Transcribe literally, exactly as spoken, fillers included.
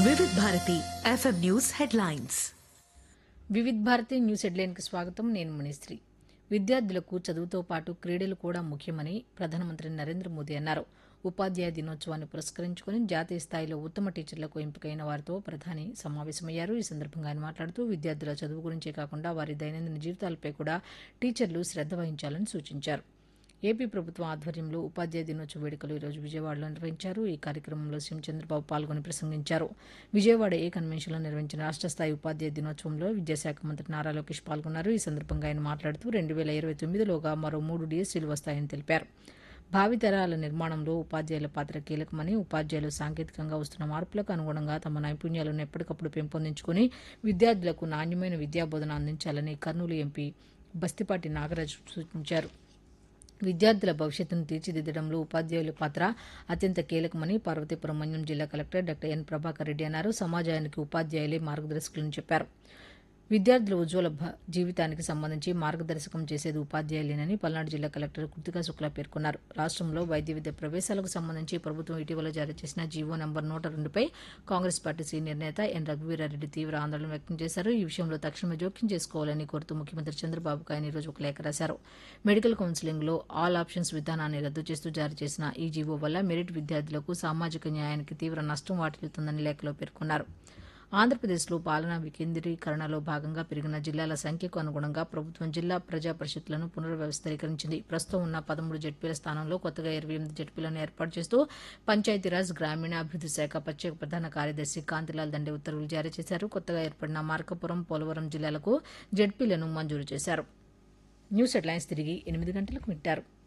వివిధ Bharati FM news headlines. వివిధ Bharati news హెడ్లైన్కి స్వాగతం. నేను మణిశ్రీ. విద్యార్థులకు చదువుతో పాటు క్రీడలు కూడా ముఖ్యమని ప్రధానమంత్రి నరేంద్ర మోదీ అన్నారు. ఉపాధ్యాయ దినోత్సవాన్ని పురస్కరించుకుని జాతీయ స్థాయిలో ఉత్తమ టీచర్లకు ఎంపికైన వారితో ప్రధాని సమావేశమయ్యారు. ఈ సందర్భంగా ఆయన మాట్లాడుతూ విద్యార్థుల చదువు గురించే కాకుండా వారి దైనందిన జీవితాలపై కూడా టీచర్లు శ్రద్ధ వహించాలని సూచించారు. ఏపీ ప్రభుత్వం ఆధ్వర్యంలో ఉపాధ్యాయ దినోత్సవ వేడుకలు ఈరోజు విజయవాడలో నిర్వహించారు. ఈ కార్యక్రమంలో సీఎం చంద్రబాబు పాల్గొని ప్రసంగించారు. విజయవాడ ఏ కన్వెన్షన్లో నిర్వహించిన రాష్ట్ర స్థాయి ఉపాధ్యాయ దినోత్సవంలో విద్యాశాఖ మంత్రి నారా లోకేష్ పాల్గొన్నారు. ఈ సందర్భంగా ఆయన మాట్లాడుతూ రెండు వేల ఇరవై తొమ్మిదిలోగా మరో మూడు డీఎస్సీలు వస్తాయని తెలిపారు. భావితరాల నిర్మాణంలో ఉపాధ్యాయుల పాత్ర కీలకమని, ఉపాధ్యాయులు సాంకేతికంగా వస్తున్న మార్పులకు అనుగుణంగా తమ నైపుణ్యాలను ఎప్పటికప్పుడు పెంపొందించుకుని విద్యార్థులకు నాణ్యమైన విద్యాబోధన అందించాలని కర్నూలు ఎంపీ బస్తిపాటి నాగరాజు సూచించారు. విద్యార్థుల భవిష్యత్తును తీర్చిదిద్దడంలో ఉపాధ్యాయుల పాత్ర అత్యంత కీలకమని పార్వతీపురం మన్యం జిల్లా collector doctor N Prabhakar Reddy అన్నారు. సమాజానికి ఉపాధ్యాయులే మార్గదర్శకులని చెప్పారు. విద్యార్థుల ఉజ్వల జీవితానికి సంబంధించి మార్గదర్శకం చేసేది ఉపాధ్యాయులేనని పల్నాడు జిల్లా కలెక్టర్ కృతికా శుక్లా పేర్కొన్నారు. రాష్ట్రంలో వైద్య విద్య ప్రవేశాలకు సంబంధించి ప్రభుత్వం ఇటీవల జారీ చేసిన జీవో నంబర్ నూట రెండుపై కాంగ్రెస్ పార్టీ సీనియర్ నేత ఎన్ రఘువీరారెడ్డి తీవ్ర ఆందోళన వ్యక్తం చేశారు. ఈ విషయంలో తక్షణమే జోక్యం చేసుకోవాలని కోరుతూ ముఖ్యమంత్రి చంద్రబాబుకు ఆయన ఈరోజు ఒక లేఖ రాశారు. మెడికల్ కౌన్సిలింగ్లో ఆల్ ఆప్షన్స్ విధానాన్ని రద్దు చేస్తూ జారీ చేసిన ఈ జీవో వల్ల మెరిట్ విద్యార్థులకు సామాజిక న్యాయానికి తీవ్ర నష్టం వాటిల్లుతుందని లేఖలో పేర్కొన్నారు. ఆంధ్రప్రదేశ్లో పాలనా వికేంద్రీకరణలో భాగంగా పెరిగిన జిల్లాల సంఖ్యకు అనుగుణంగా ప్రభుత్వం జిల్లా ప్రజా పరిషత్లను పునర్వ్యవస్థీకరించింది. ప్రస్తుతం ఉన్న పదమూడు జడ్పీల స్థానంలో కొత్తగా ఇరవై ఎనిమిది జడ్పీలను ఏర్పాటు చేస్తూ పంచాయతీరాజ్ గ్రామీణాభివృద్ధి శాఖ ప్రత్యేక ప్రధాన కార్యదర్శి కాంతిలాల్ దండే ఉత్తర్వులు జారీ చేశారు. కొత్తగా ఏర్పడిన మార్కాపురం, పోలవరం జిల్లాలకు జడ్పీలను మంజూరు చేశారు. న్యూస్ హెడ్లైన్స్ తిరిగి ఎనిమిది గంటలకు వింటారు.